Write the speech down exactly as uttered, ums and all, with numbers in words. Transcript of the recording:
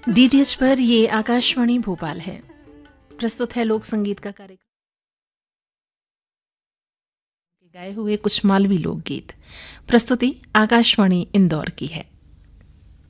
DTH पर ये आकाशवाणी भोपाल है। प्रस्तुत है लोक संगीत का कार्यक्रम, गाए हुए कुछ मालवी लोकगीत। प्रस्तुति आकाशवाणी इंदौर की है।